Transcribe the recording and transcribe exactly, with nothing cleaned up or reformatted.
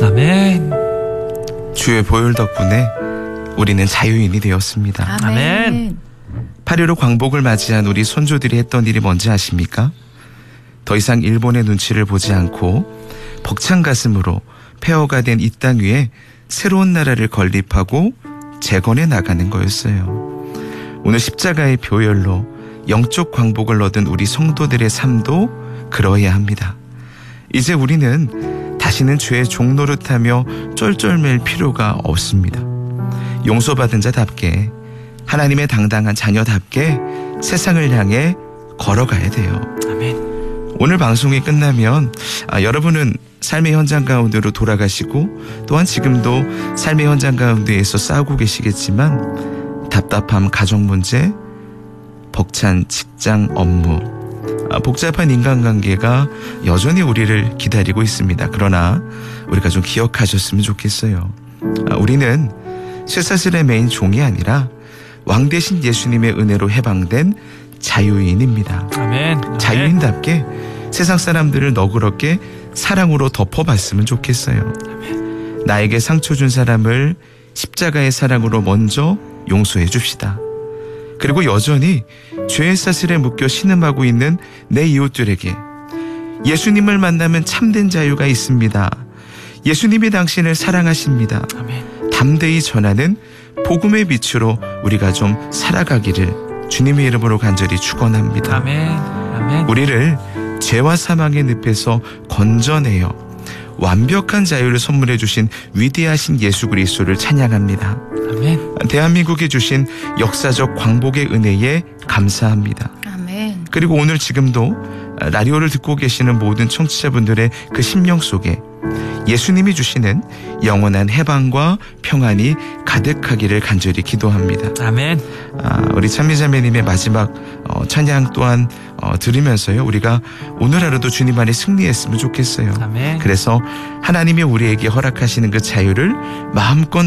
아멘. 주의 보혈 덕분에 우리는 자유인이 되었습니다. 아멘. 팔일오 광복을 맞이한 우리 선조들이 했던 일이 뭔지 아십니까? 더 이상 일본의 눈치를 보지 않고 벅찬 가슴으로 폐허가 된 이 땅 위에 새로운 나라를 건립하고 재건해 나가는 거였어요. 오늘 십자가의 보혈로 영적 광복을 얻은 우리 성도들의 삶도 그러해야 합니다. 이제 우리는 다시는 죄의 종노릇하며 쩔쩔맬 필요가 없습니다. 용서받은 자답게 하나님의 당당한 자녀답게 세상을 향해 걸어가야 돼요. 아멘. 오늘 방송이 끝나면 아, 여러분은 삶의 현장 가운데로 돌아가시고 또한 지금도 삶의 현장 가운데에서 싸우고 계시겠지만 답답함 가정 문제, 벅찬 직장 업무, 아, 복잡한 인간관계가 여전히 우리를 기다리고 있습니다. 그러나 우리가 좀 기억하셨으면 좋겠어요. 아, 우리는 쇠사슬의 메인 종이 아니라 왕 대신 예수님의 은혜로 해방된 자유인입니다. 아멘. 자유인답게 세상 사람들을 너그럽게 사랑으로 덮어봤으면 좋겠어요. 아멘. 나에게 상처 준 사람을 십자가의 사랑으로 먼저 용서해 줍시다. 그리고 여전히 죄의 사슬에 묶여 신음하고 있는 내 이웃들에게 예수님을 만나면 참된 자유가 있습니다. 예수님이 당신을 사랑하십니다. 아멘. 담대히 전하는 복음의 빛으로 우리가 좀 살아가기를 주님의 이름으로 간절히 축원합니다. 아멘. 아멘. 우리를 죄와 사망의 늪에서 건져내어 완벽한 자유를 선물해 주신 위대하신 예수 그리스도를 찬양합니다. 아멘. 대한민국에 주신 역사적 광복의 은혜에 감사합니다. 아멘. 그리고 오늘 지금도 라디오를 듣고 계시는 모든 청취자분들의 그 심령 속에 예수님이 주시는 영원한 해방과 평안이 가득하기를 간절히 기도합니다. 아멘. 아, 우리 찬미자매님의 마지막 어, 찬양 또한 어, 들으면서요, 우리가 오늘 하루도 주님 안에 승리했으면 좋겠어요. 아멘. 그래서 하나님이 우리에게 허락하시는 그 자유를 마음껏